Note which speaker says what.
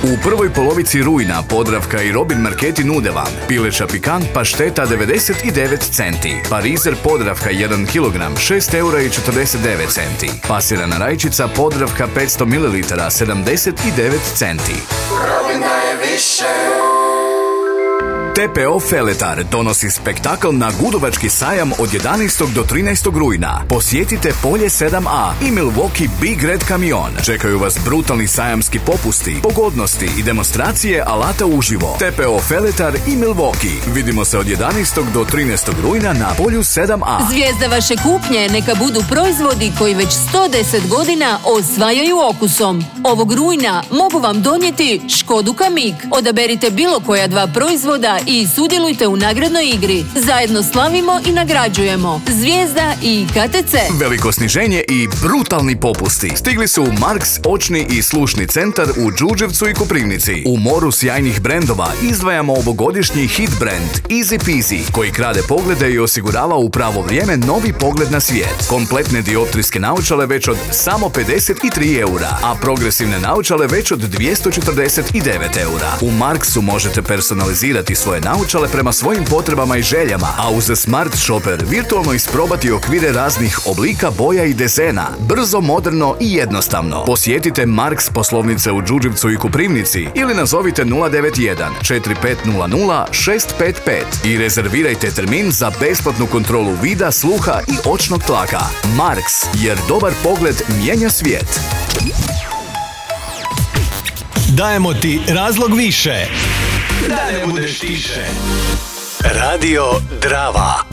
Speaker 1: U prvoj polovici rujna Podravka i Robin marketi nude vam pileća pikant pašteta 99 centi, parizer Podravka 1 kg 6 eura i 49 centi, pasirana rajčica Podravka 500 ml 79 centi.
Speaker 2: Robin daje više.
Speaker 1: TPO Feletar donosi spektakl na Gudovački sajam od 11. do 13. rujna. Posjetite Polje 7a i Milwaukee Big Red kamion. Čekaju vas brutalni sajamski popusti, pogodnosti i demonstracije alata uživo. TPO Feletar i Milwaukee. Vidimo se od 11. do 13. rujna na Polju 7a.
Speaker 3: Zvijezda vaše kupnje neka budu proizvodi koji već 110 godina osvajaju okusom. Ovog rujna mogu vam donijeti Škodu Kamiq. Odaberite bilo koja dva proizvoda i sudjelujte u nagradnoj igri. Zajedno slavimo i nagrađujemo. Zvijezda i KTC.
Speaker 1: Veliko sniženje i brutalni popusti stigli su u Marks očni i slušni centar u Đurđevcu i Koprivnici. U moru sjajnih brendova izdvajamo ovogodišnji hit brand Easy Peasy, koji krade poglede i osigurava u pravo vrijeme novi pogled na svijet. Kompletne dioptrijske naočale već od samo 53 eura, a progresivne naočale već od 249 eura. U Marksu možete personalizirati svoje naočale prema svojim potrebama i željama, a uz Smart Shopper virtualno isprobati okvire raznih oblika, boja i dezena. Brzo, moderno i jednostavno. Posjetite Marks poslovnice u Đurđevcu i Koprivnici ili nazovite 091 4500 655 i rezervirajte termin za besplatnu kontrolu vida, sluha i očnog tlaka. Marks, jer dobar pogled mijenja svijet.
Speaker 4: Dajemo ti razlog više da ne budeš tiše. Radio Drava.